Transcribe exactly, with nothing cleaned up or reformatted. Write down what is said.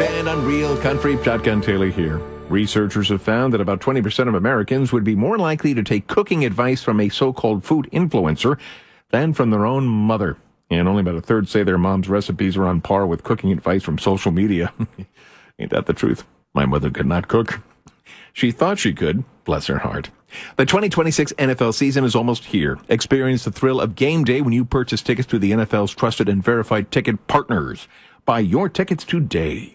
Band on Real Country. Shotgun Taylor here. Researchers have found that about twenty percent of Americans would be more likely to take cooking advice from a so-called food influencer than from their own mother. And only about a third say their mom's recipes are on par with cooking advice from social media. Ain't that the truth? My mother could not cook. She thought she could, bless her heart. The twenty twenty-six N F L season is almost here. Experience the thrill of game day when you purchase tickets through the N F L's trusted and verified ticket partners. Buy your tickets today.